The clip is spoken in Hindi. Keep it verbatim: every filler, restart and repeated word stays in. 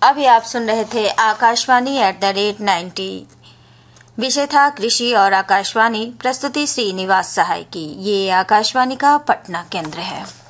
अभी आप सुन रहे थे Akashvani at the rate ninety. विषय था कृषि और आकाशवाणी। प्रस्तुति श्रीनिवास सहाय की। ये आकाशवाणी का पटना केंद्र है।